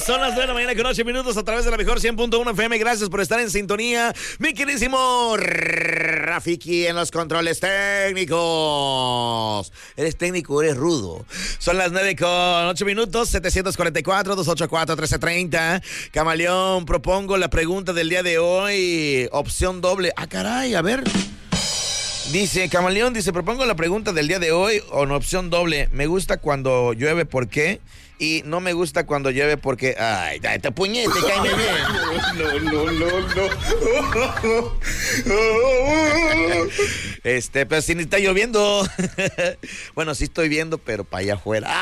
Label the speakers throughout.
Speaker 1: Son las 9 de la mañana con 8 minutos a través de la mejor 100.1 FM. Gracias por estar en sintonía. Mi queridísimo Rafiki en los controles técnicos. Eres técnico, eres rudo. Son las 9 con 8 minutos, 744-284-1330. Camaleón, propongo la pregunta del día de hoy. Opción doble. Ah, caray, a ver. Dice, Camaleón, propongo la pregunta del día de hoy en opción doble. Me gusta cuando llueve, ¿por qué? Y no me gusta cuando llueve porque... Ay, te puñete, cáeme bien. No. Pero si ni está lloviendo. Bueno, sí estoy viendo, pero para allá afuera.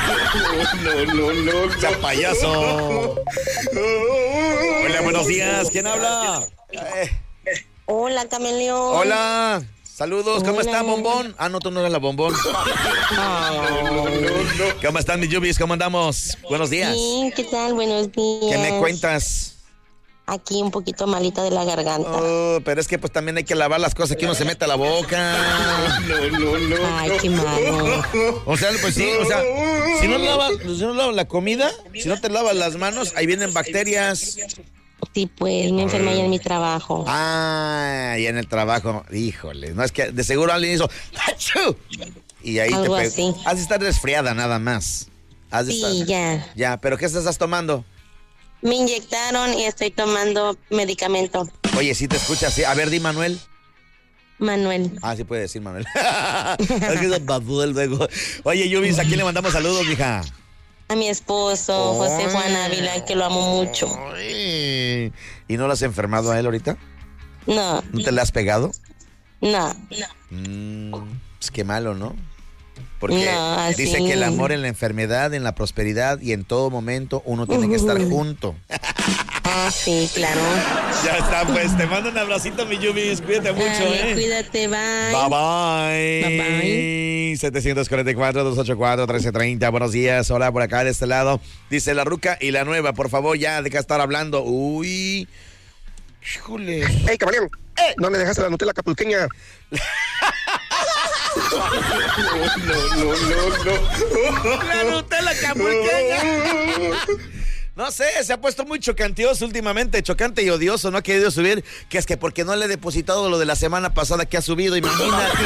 Speaker 1: No. ¡Ya payaso! Hola, buenos días. ¿Quién habla?
Speaker 2: Hola, Camaleón.
Speaker 1: Hola. Saludos, ¿cómo está, Bombón? Ah, no, tú no eres la Bombón. No. ¿Cómo están, mis Yubis? ¿Cómo andamos? Buenos días.
Speaker 2: Sí, ¿qué tal? Buenos días.
Speaker 1: ¿Qué me cuentas?
Speaker 2: Aquí un poquito malita de la garganta.
Speaker 1: Oh, pero es que pues también hay que lavar las cosas que uno se mete a la boca.
Speaker 2: No. Ay, qué malo.
Speaker 1: O sea, pues sí, si no lavas la comida, si no te lavas las manos, ahí vienen bacterias.
Speaker 2: Sí, pues me enfermé allá en mi trabajo.
Speaker 1: Ah, y en el trabajo, híjole, no es que de seguro alguien hizo ¡achú! Y ahí
Speaker 2: algo
Speaker 1: te
Speaker 2: así.
Speaker 1: Has de estar resfriada nada más.
Speaker 2: Sí, ya.
Speaker 1: Ya, pero ¿qué estás tomando?
Speaker 2: Me inyectaron y estoy tomando medicamento.
Speaker 1: Oye, sí te escuchas, sí. A ver, di Manuel.
Speaker 2: Manuel.
Speaker 1: Ah, sí puede decir Manuel. Es que es Manuel luego. Oye, Yubis, ¿a quién le mandamos saludos, mija?
Speaker 2: A mi esposo, José Juan Ávila, que lo amo mucho.
Speaker 1: Ay. ¿Y no lo has enfermado a él ahorita?
Speaker 2: No.
Speaker 1: ¿No te le has pegado?
Speaker 2: No.
Speaker 1: Pues qué malo, ¿no? Porque
Speaker 2: no,
Speaker 1: dice que el amor en la enfermedad, en la prosperidad y en todo momento uno tiene que estar junto.
Speaker 2: Ah, sí, claro.
Speaker 1: Ya está, pues te mando un abracito, mi Yubis. Cuídate mucho,
Speaker 2: Cuídate, bye.
Speaker 1: Bye. 744-284-1330. Buenos días. Hola, por acá de este lado. Dice la ruca y la nueva. Por favor, ya deja de estar hablando. Uy. Híjole.
Speaker 3: Hey, Camaleón. No me dejaste la Nutella capulqueña.
Speaker 1: No. La Nutella capulqueña. No sé, se ha puesto muy chocantioso últimamente, chocante y odioso, no ha querido subir, que es que porque no le he depositado lo de la semana pasada que ha subido, imagínate.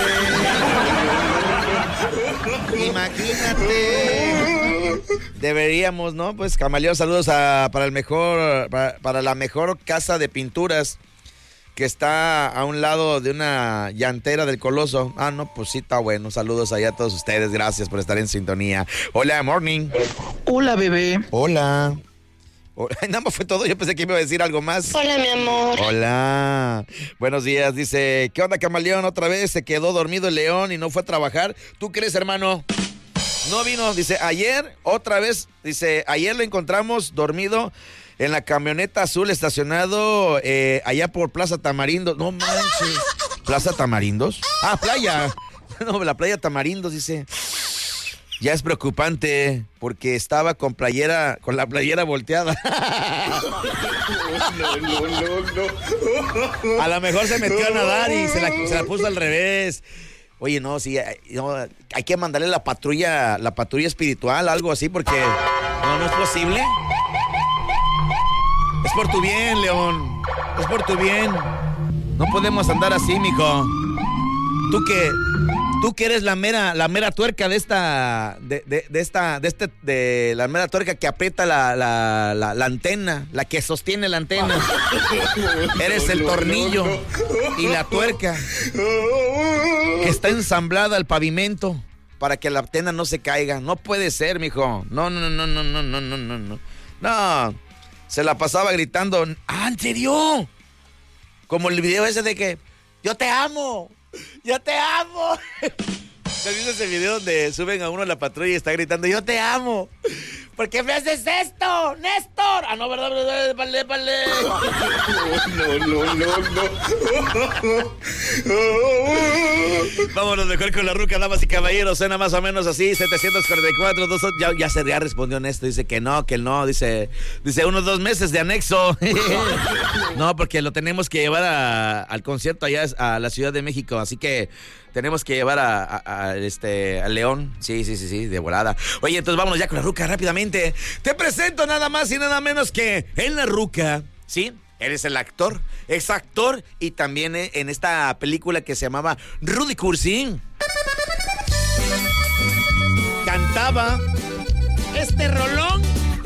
Speaker 1: Deberíamos, ¿no? Pues Camaleón, saludos para la mejor casa de pinturas que está a un lado de una llantera del Coloso. Ah, no, pues sí, está bueno. Saludos allá a todos ustedes, gracias por estar en sintonía. Hola, morning.
Speaker 4: Hola, bebé.
Speaker 1: Hola. Nada más fue todo, yo pensé que me iba a decir algo más.
Speaker 2: Hola, mi amor.
Speaker 1: Hola. Buenos días, dice, ¿qué onda, Camaleón? Otra vez se quedó dormido el León y no fue a trabajar. ¿Tú crees, hermano? No vino, dice, ayer, otra vez, dice, ayer lo encontramos dormido en la camioneta azul estacionado allá por Plaza Tamarindo. No manches. ¿Plaza Tamarindos? Ah, playa. No, la playa Tamarindos, dice. Ya es preocupante porque estaba con la playera volteada. No. A lo mejor se metió a nadar y se la puso al revés. Oye, no, sí, no, hay que mandarle la patrulla espiritual, algo así, porque no es posible. Es por tu bien, León. Es por tu bien. No podemos andar así, mijo. Tú que eres la mera tuerca la mera tuerca que aprieta la antena, la que sostiene la antena. Eres el tornillo y la tuerca que está ensamblada al pavimento para que la antena no se caiga. No puede ser, mijo. No. No. Se la pasaba gritando. ¡Ah, en serio! Como el video ese de que ¡yo te amo! ¡Yo te amo! ¿Te has visto ese video donde suben a uno a la patrulla y está gritando ¡yo te amo! ¿Por qué me haces esto, Néstor? Ah, no, ¿verdad? Vale. No. Vámonos mejor con la ruca, damas y caballeros. Suena más o menos así, 744. Ya respondió Néstor, dice que no. Dice unos 2 meses de anexo. No, porque lo tenemos que llevar al concierto allá a la Ciudad de México, así que tenemos que llevar a León. Sí, de volada. Oye, entonces vámonos ya con la ruca rápidamente. Exactamente. Te presento nada más y nada menos que en La Ruca, ¿sí? Eres el actor, ex actor y también en esta película que se llamaba Rudy Cursi. Cantaba este rolón.